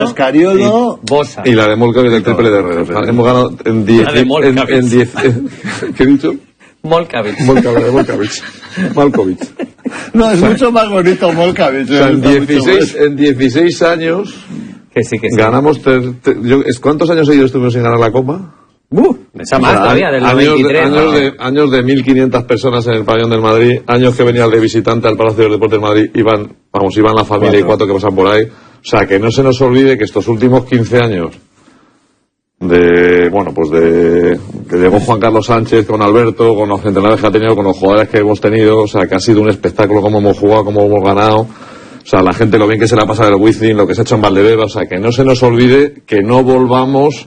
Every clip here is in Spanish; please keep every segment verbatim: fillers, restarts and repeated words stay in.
Escariolo, Bosa. Y la de Molcavich del triple de Herrera. Hemos ganado en diez. La de Molcavich. En diez. ¿Qué he dicho? Molcavich. Molcavich. Molcavich. Malkovich. no, es mucho más bonito Molcavich. O sea, en dieciséis, en dieciséis años Que sí, que sí. ganamos. Ter, ter, yo, ¿Cuántos años seguidos estuvimos sin ganar la Copa? Uh, esa más O sea, todavía, del años, veintitrés. de, años, ¿no? de, años de mil quinientas personas en el pabellón del Madrid, años que venía el de visitante al Palacio del Deporte del Madrid, iban, vamos, iban la familia cuatro. y cuatro que pasan por ahí. O sea, que no se nos olvide que estos últimos quince años de, bueno, pues de, que llegó Juan Carlos Sánchez con Alberto, con los centenares que ha tenido, con los jugadores que hemos tenido, o sea, que ha sido un espectáculo cómo hemos jugado, cómo hemos ganado. O sea, la gente lo bien que se la pasa del Wizzing, lo que se ha hecho en Valdebeba, o sea, que no se nos olvide que no volvamos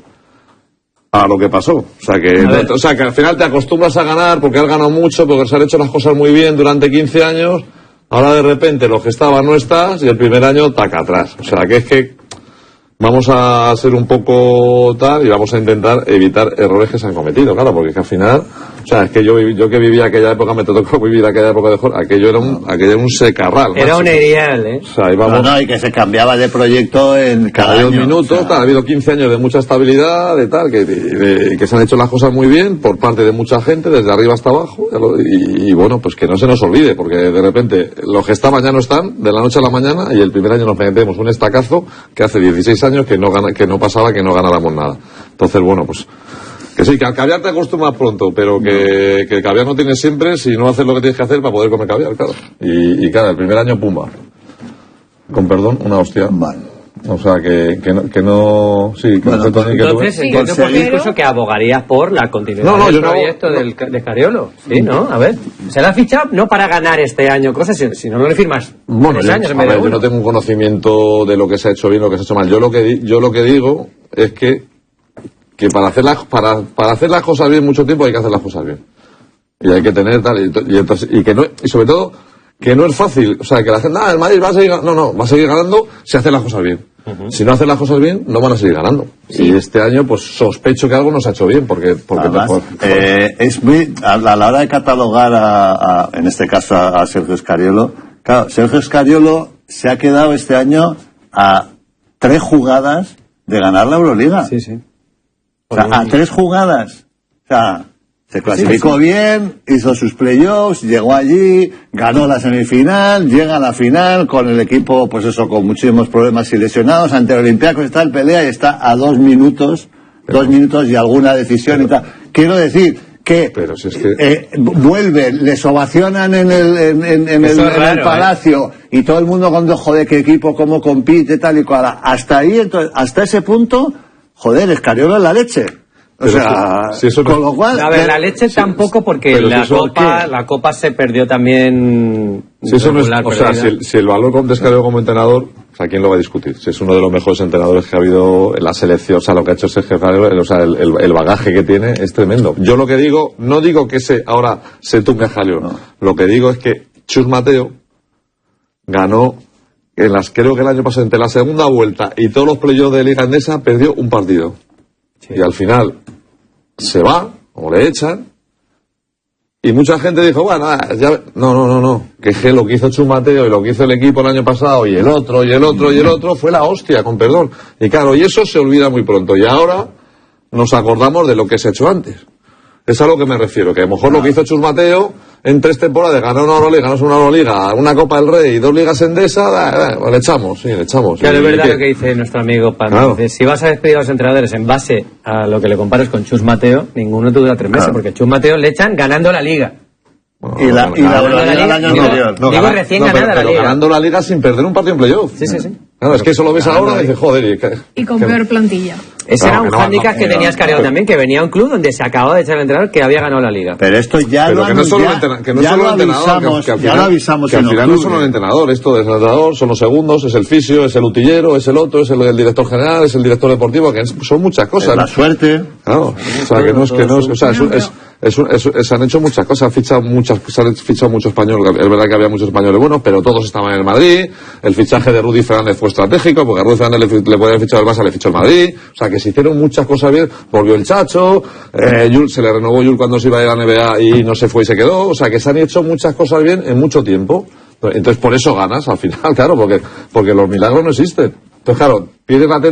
a lo que pasó. O sea, que, no, o sea, que al final te acostumbras a ganar porque has ganado mucho, porque se han hecho las cosas muy bien durante quince años. Ahora de repente los que estaban no estás y el primer año taca atrás. O sea, que es que vamos a ser un poco tal y vamos a intentar evitar errores que se han cometido, claro, porque es que al final, o sea, es que yo, yo que vivía aquella época, me tocó vivir aquella época de Jorge, aquello era un, aquello era un secarral. Era un erial, ¿eh? O sea, íbamos, no, no, y que se cambiaba de proyecto en cada, cada dos año, minutos, o sea, tal, ha habido quince años de mucha estabilidad, de tal, que, de, de, que se han hecho las cosas muy bien por parte de mucha gente, desde arriba hasta abajo, y, y bueno, pues que no se nos olvide, porque de repente los que estaban ya no están, de la noche a la mañana, y el primer año nos metemos un estacazo que hace dieciséis años que no gana, que no pasaba que no ganáramos nada. Entonces, bueno, pues que sí, que al caviar te acostumbras pronto, pero que, que el caviar no tienes siempre si no haces lo que tienes que hacer para poder comer caviar, claro. Y, y claro, el primer año, pumba. Con perdón, una hostia. Vale. O sea, que, que, no, que no... Sí, que Bueno, no pues, que Entonces, tuve. entiendo por qué incluso que abogarías por la continuidad No, no, del yo no- proyecto no. del, de Scariolo. Sí, ¿no? A ver. Se la ha fichado no para ganar este año cosas, sino, si no, no le firmas Bueno, tres yo, años en a vez de ver, yo uno. no tengo un conocimiento de lo que se ha hecho bien, lo que se ha hecho mal. Yo lo que, di- yo lo que digo es que, que para, hacer las, para, para hacer las cosas bien mucho tiempo hay que hacer las cosas bien. Y hay que tener tal, y, y, entonces- y que no, y sobre todo, que no es fácil. O sea, que la gente, ah, el Madrid va a seguir ganando. No, no, va a seguir ganando si hace las cosas bien. Uh-huh. Si no hace las cosas bien, no van a seguir ganando. Sí. Y este año, pues sospecho que algo nos ha hecho bien, porque, porque Además, por, por, eh, es muy, a la, a la hora de catalogar a, a en este caso a, a Sergio Scariolo, claro, Sergio Scariolo se ha quedado este año a tres jugadas de ganar la Euroliga. Sí, sí. O sea, a tres jugadas. O sea, se clasificó sí, sí. bien, hizo sus playoffs, llegó allí, ganó la semifinal, llega a la final con el equipo, pues eso, con muchísimos problemas y lesionados, ante el Olympiacos está en pelea y está a dos minutos, pero, dos minutos y alguna decisión pero, y tal. Quiero decir que, pero si es que... Eh, vuelven, les ovacionan en el, en, en, en el, raro, en el palacio eh. y todo el mundo cuando, joder, qué equipo, cómo compite, tal y cual. Hasta ahí, entonces, hasta ese punto, joder, Scariolo es la leche. O pero sea, si, si eso con lo cual... A ver, la leche sí, tampoco, porque la si copa ¿qué? la copa se perdió también... Si eso no es, o sea, si el, si el valor de Scariolo como entrenador, o sea, ¿quién lo va a discutir? Si es uno de los mejores entrenadores que ha habido en la selección, o sea, lo que ha hecho Sergio Scariolo, o sea, el, el, el bagaje que tiene es tremendo. Yo lo que digo, no digo que se ahora se tumbe a Scariolo, no. Lo que digo es que Chus Mateo ganó, en las creo que el año pasado, entre la segunda vuelta y todos los playoffs de Liga Endesa, perdió un partido. Sí. Y al final se va, o le echan, y mucha gente dijo, bueno, ya... no, no, no, no, que es que lo que hizo Chus Mateo y lo que hizo el equipo el año pasado, y el otro, y el otro, y el otro, fue la hostia, con perdón. Y claro, y eso se olvida muy pronto, y ahora nos acordamos de lo que se ha hecho antes. Es a lo que me refiero, que a lo mejor ah. lo que hizo Chus Mateo en tres temporadas, ganó una Euroliga, ganó una Euroliga, una Copa del Rey y dos Ligas Endesa, eh, eh, le echamos, sí, le echamos. Claro, y, es verdad y lo que dice nuestro amigo Pan. Claro. Dice, si vas a despedir a los entrenadores en base a lo que le compares con Chus Mateo, ninguno te dura tres meses, claro. Porque Chus Mateo le echan ganando la Liga. Bueno, y la, y la, la, la, la, la año anterior. No, digo gana, recién no, ganada pero, la pero Liga. ganando la Liga sin perder un partido en playoff. Sí, sí, sí. Claro, es que eso lo ves ahora y dices, joder. Y, que, y con que, peor plantilla. Ese claro, era un que no, hándicap no, que no, tenía Scariolo no, también, que venía a un club donde se acababa de echar el entrenador que había ganado la Liga. Pero esto ya pero lo que no solo ya, el entrenador, que no ya solo lo el entrenador, avisamos, que, que al ya final, lo avisamos que al final no solo el entrenador, esto es el entrenador, son los segundos, es el fisio, es el utillero, es el otro, es el, el director general, es el director deportivo, que es, son muchas cosas. Es la suerte. Claro, o sea, que no es que no es, o sea, es, es, es, es, es, se han hecho muchas cosas, han fichado muchas, se han fichado muchos españoles, es verdad que había muchos españoles buenos, pero todos estaban en el Madrid, el fichaje de Rudy Fernández fue estratégico, porque a Rudy Fernández le, le podía haber fichado el Barça, le fichó el Madrid, o sea, que se hicieron muchas cosas bien, volvió el Chacho, eh, Yul, se le renovó Yul cuando se iba a ir a la N B A y no se fue y se quedó, o sea, que se han hecho muchas cosas bien en mucho tiempo, entonces por eso ganas al final, claro, porque, porque los milagros no existen, entonces claro, pierdes la